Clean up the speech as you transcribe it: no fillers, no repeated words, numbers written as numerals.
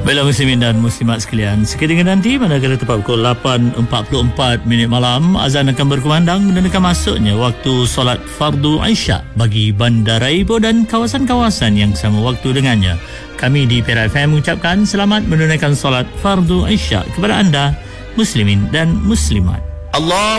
Baiklah muslimin dan muslimat sekalian, sekiranya nanti manakala tepat pukul 8.44 malam, azan akan berkumandang menandakan masuknya waktu solat fardu Isyak bagi Bandar Ipoh dan kawasan-kawasan yang sama waktu dengannya. Kami di Perak FM mengucapkan selamat menunaikan solat fardu Isyak kepada anda muslimin dan muslimat. Allah